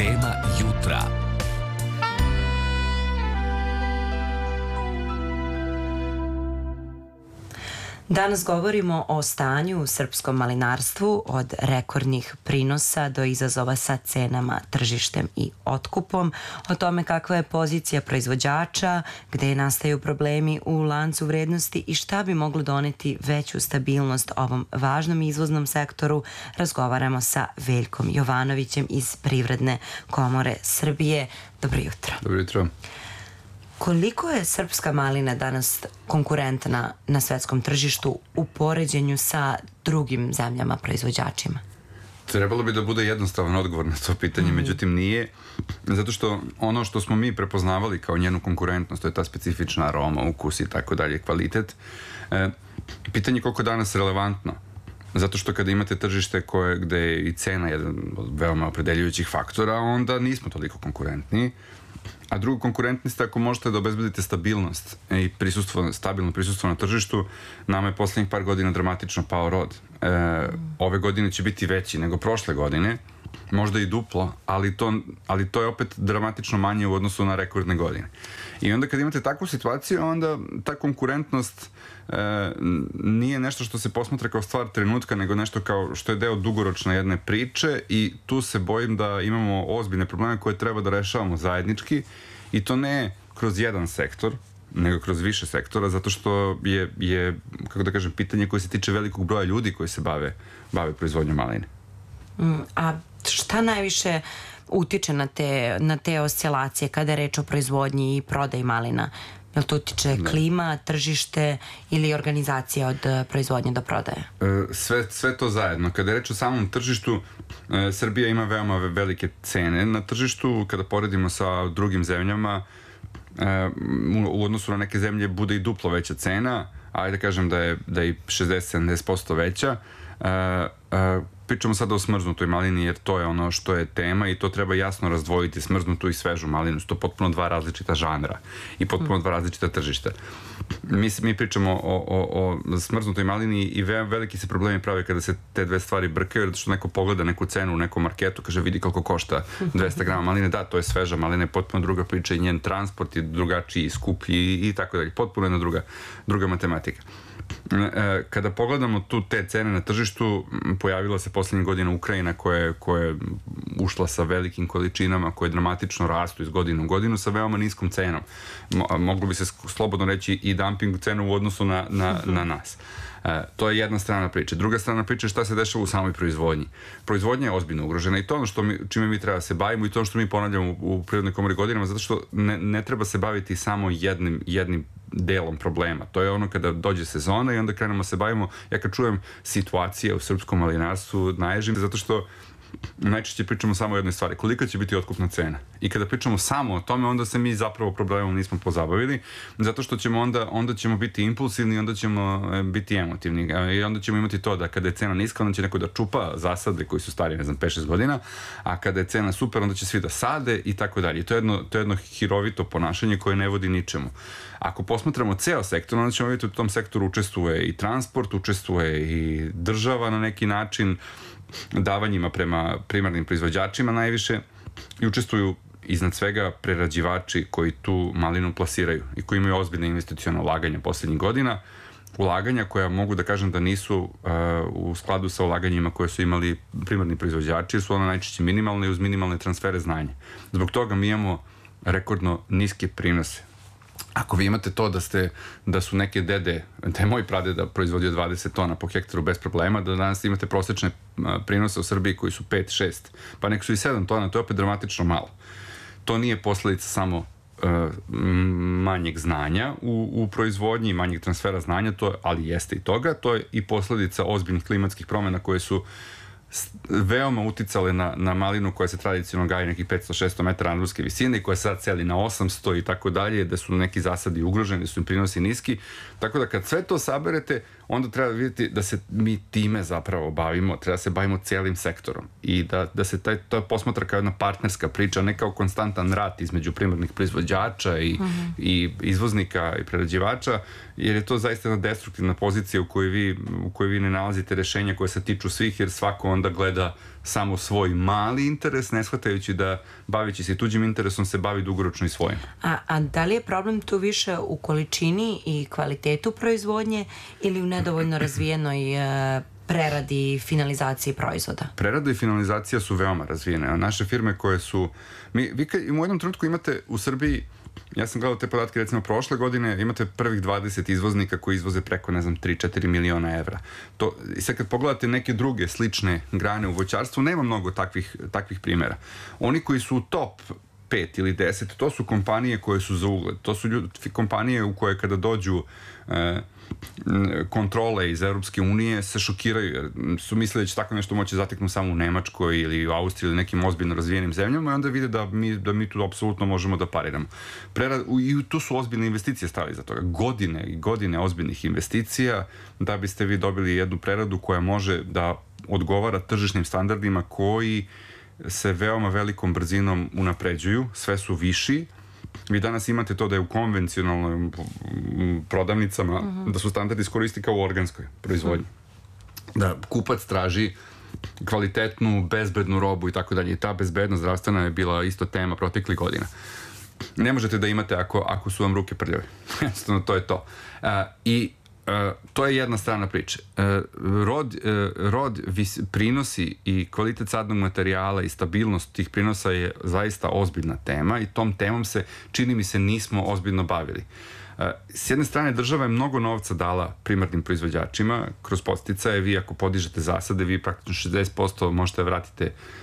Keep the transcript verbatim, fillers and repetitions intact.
Tema jutra. Danas govorimo o stanju u srpskom malinarstvu, od rekordnih prinosa do izazova sa cenama, tržištem i otkupom, o tome kakva je pozicija proizvođača, gde nastaju problemi u lancu vrednosti i šta bi moglo doneti veću stabilnost ovom važnom izvoznom sektoru. Razgovaramo sa Veljkom Jovanovićem iz Privredne komore Srbije. Dobro jutro. Dobro jutro. Koliko je srpska malina danas konkurentna na svetskom tržištu u poređenju sa drugim zemljama proizvođačima? Trebalo bi da bude jednostavan odgovor na to pitanje, mm-hmm. međutim nije, zato što ono što smo mi prepoznavali kao njenu konkurentnost, to je ta specifična aroma, ukus i tako dalje, kvalitet, e, pitanje je koliko je danas relevantno. Zato što kada imate tržište koje, gde je i cena jedan od veoma opredeljujućih faktora, onda nismo toliko konkurentni. A drugo, konkurentni ste ako možete da obezbedite stabilnost i prisustvo, stabilno prisustvo na tržištu. Nama je poslednjih par godina dramatično pao rod. E, ove godine će biti veći nego prošle godine, možda i duplo, ali to, ali to je opet dramatično manje u odnosu na rekordne godine. I onda kad imate takvu situaciju, onda ta konkurentnost e, nije nešto što se posmatra kao stvar trenutka, nego nešto kao što je deo dugoročne jedne priče i tu se bojim da imamo ozbiljne probleme koje treba da rešavamo zajednički i to ne kroz jedan sektor, nego kroz više sektora, zato što je, je kako da kažem, pitanje koje se tiče velikog broja ljudi koji se bave, bave proizvodnjom maline. Mm, a šta najviše utiče na te, na te oscilacije kada je reč o proizvodnji i prodaji malina? Je li to utiče ne. klima, tržište ili organizacija od proizvodnje do prodaje? Sve, sve to zajedno. Kada je reč o samom tržištu, Srbija ima veoma velike cene na tržištu. Kada poredimo sa drugim zemljama, u odnosu na neke zemlje bude i duplo veća cena, ajde da kažem da je, da je i šezdeset do sedamdeset posto veća. Pričamo sada o smrznutoj malini jer to je ono što je tema i to treba jasno razdvojiti, smrznutu i svežu malinu. Su to potpuno dva različita žanra i potpuno dva različita tržišta. Mi, mi pričamo o, o, o smrznutoj malini i ve, veliki se problemi prave kada se te dve stvari brkaju, zato što neko pogleda neku cenu u nekom marketu, kaže vidi koliko košta dvesta grama maline, da, to je sveža malina, je potpuno druga priča i njen transport je drugačiji, skuplji i, i tako dalje. Potpuno jedna druga, druga matematika. Kada pogledamo tu te cene na tržištu, pojavila se poslednjih godina Ukrajina koja, koja je ušla sa velikim količinama koje dramatično rastu iz godine u godinu sa veoma niskom cenom. Moglo bi se slobodno reći i dumping cenu u odnosu na, na, na nas. E, to je jedna strana priče. Druga strana priče je šta se dešava u samoj proizvodnji. Proizvodnja je ozbiljno ugrožena i to ono što mi, čime mi treba se bavimo i to ono što mi ponavljamo u, u Privrednoj komori godinama, zato što ne, ne treba se baviti samo jednim, jednim delom problema. To je ono kada dođe sezona i onda krenemo se bavimo, ja kad čujem situacije u srpskom malinarstvu naježim, zato što najčešće pričamo samo o jednoj stvari, kolika će biti otkupna cena. I kada pričamo samo o tome, onda se mi zapravo problemom nismo pozabavili, zato što ćemo onda, onda ćemo biti impulsivni, onda ćemo biti emotivni i onda ćemo imati to da kada je cena niska, onda će neko da čupa zasade koji su stari, ne znam, pet šest godina, a kada je cena super, onda će svi da sade i tako dalje. To je jedno, to je jedno hirovito ponašanje koje ne vodi ničemu. Ako posmatramo ceo sektor, onda ćemo vidjeti u tom sektoru učestvuje i transport, učestvuje i država na neki način, davanjima prema primarnim proizvođačima najviše i učestvuju iznad svega prerađivači koji tu malinu plasiraju i koji imaju ozbiljne investicione ulaganja poslednjih godina, ulaganja koja mogu da kažem da nisu uh, u skladu sa ulaganjima koje su imali primarni proizvođači jer su ona najčešće minimalne i uz minimalne transfere znanja. Zbog toga mi imamo rekordno niske prinose. Ako vi imate to da ste, da su neke dede, da je moj pradeda proizvodio dvadeset tona po hektaru bez problema, da danas imate prosečne prinose u Srbiji koji su pet šest, pa nek su i sedam tona, to je opet dramatično malo. To nije posledica samo uh, manjeg znanja u, u proizvodnji, manjeg transfera znanja, to, ali jeste i toga, to je i posledica ozbiljnih klimatskih promena koje su veoma uticale na, na malinu koja se tradicionalno gaji nekih petsto šesto metara nadmorske visine i koja se sad celi na osamsto i tako dalje, da su neki zasadi ugroženi, da su im prinosi niski. Tako da kad sve to saberete, onda treba vidjeti da se mi time zapravo bavimo, treba se bavimo celim sektorom i da, da se taj, to posmatra kao jedna partnerska priča, ne kao konstantan rat između primarnih proizvođača i, mm-hmm. i izvoznika i prerađivača, jer je to zaista jedna destruktivna pozicija u kojoj vi, u kojoj vi ne nalazite rešenja koje se tiču svih, jer svako onda onda gleda samo svoj mali interes, ne shvatajući da bavići se tuđim interesom se bavi dugoročno i svojim. A, a da li je problem tu više u količini i kvalitetu proizvodnje ili u nedovoljno razvijenoj e, preradi i finalizaciji proizvoda? Prerada i finalizacija su veoma razvijene. A naše firme koje su... Mi, vi kad, u jednom trenutku imate u Srbiji, ja sam gledao te podatke recimo prošle godine, imate prvih dvadeset izvoznika koji izvoze preko, ne znam, tri do četiri miliona evra. To, i sad kad pogledate neke druge slične grane u voćarstvu, nema mnogo takvih, takvih primjera. Oni koji su u top pet ili deset, to su kompanije koje su za ugled. To su ljudi, kompanije u koje kada dođu e, kontrole iz Europske unije se šokiraju, jer su mislili da će tako nešto moći zateknu samo u Nemačkoj ili u Austriji ili nekim ozbiljno razvijenim zemljama i onda vide da mi, da mi tu apsolutno možemo da pariramo. Prerad, I tu su ozbiljne investicije stavili za toga. Godine i godine ozbiljnih investicija da biste vi dobili jednu preradu koja može da odgovara tržišnim standardima koji se veoma velikom brzinom unapređuju, sve su viši. Vi danas imate to da je u konvencionalnim prodavnicama, uh-huh. da su standardi skoristi kao u organskoj proizvodnji. Uh-huh. Da kupac traži kvalitetnu, bezbednu robu i tako dalje. I ta bezbednost zdravstvena je bila isto tema proteklih godina. Ne možete da imate ako, ako su vam ruke prljave. Jednostavno, to je to. Uh, I Uh, to je jedna strana priče. Uh, rod, uh, rod vis, prinosi i kvalitet sadnog materijala i stabilnost tih prinosa je zaista ozbiljna tema i tom temom se, čini mi se, nismo ozbiljno bavili. Uh, s jedne strane, država je mnogo novca dala primarnim proizvođačima kroz podsticaje. Vi ako podižete zasade, vi praktično šezdeset posto možete vratite